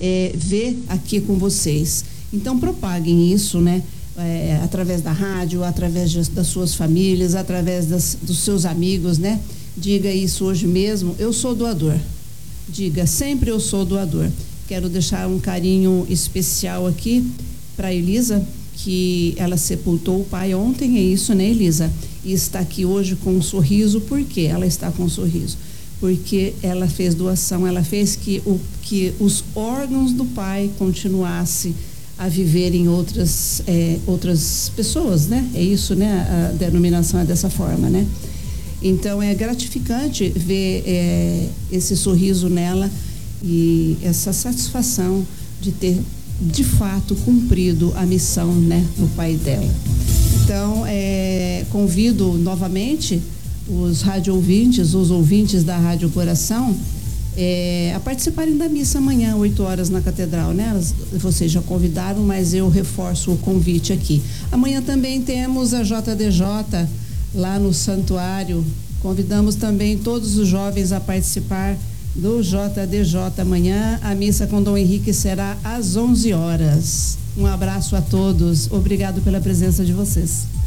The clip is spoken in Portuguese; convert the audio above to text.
ver aqui com vocês. Então propaguem isso, né? Através da rádio, através das suas famílias, através dos seus amigos, né? Diga isso hoje mesmo, eu sou doador. Diga sempre eu sou doador. Quero deixar um carinho especial aqui para Elisa, que ela sepultou o pai ontem, é isso, né, Elisa? E está aqui hoje com um sorriso. Por que ela está com um sorriso? Porque ela fez doação, ela fez que os órgãos do pai continuassem a viver em outras pessoas, né? É isso, né? A denominação é dessa forma, né? Então é gratificante ver esse sorriso nela e essa satisfação de ter de fato cumprido a missão, né, do pai dela. Então convido novamente os rádio ouvintes, os ouvintes da Rádio Coração, a participarem da missa amanhã, 8h na Catedral, né? Vocês já convidaram, mas eu reforço o convite aqui. Amanhã também temos a JDJ lá no santuário. Convidamos também todos os jovens a participar do JDJ amanhã. A missa com Dom Henrique será às 11h. Um abraço a todos. Obrigado pela presença de vocês.